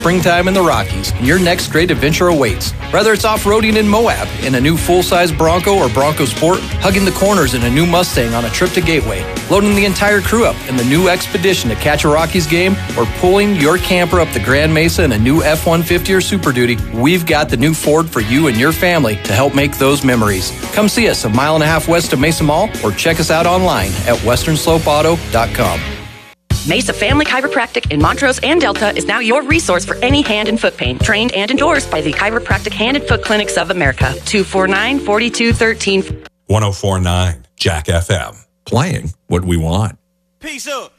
Springtime in the Rockies, and your next great adventure awaits. Whether it's off-roading in Moab in a new full-size Bronco or Bronco Sport, hugging the corners in a new Mustang on a trip to Gateway, loading the entire crew up in the new Expedition to catch a Rockies game, or pulling your camper up the Grand Mesa in a new F-150 or Super Duty, we've got the new Ford for you and your family to help make those memories. Come see us a mile and a half west of Mesa Mall, or check us out online at westernslopeauto.com. Mesa Family Chiropractic in Montrose and Delta is now your resource for any hand and foot pain. Trained and endorsed by the Chiropractic Hand and Foot Clinics of America. 249-4213. 1049 Jack FM. Playing what we want. Peace up.